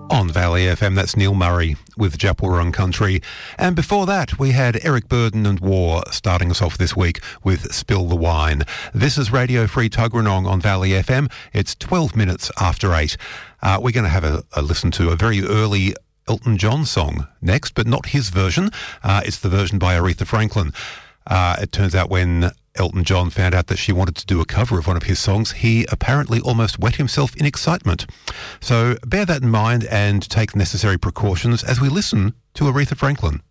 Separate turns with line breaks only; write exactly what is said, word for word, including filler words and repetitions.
On Valley F M, that's Neil Murray with Japwarung Country. And before that, we had Eric Burden and War starting us off this week with Spill the Wine. This is Radio Free Tuggeranong on Valley F M. It's twelve minutes after eight. Uh, we're going to have a, a listen to a very early Elton John song next, but not his version. Uh, it's the version by Aretha Franklin. Uh, it turns out when Elton John found out that she wanted to do a cover of one of his songs, he apparently almost wet himself in excitement. So bear that in mind and take necessary precautions as we listen to Aretha Franklin.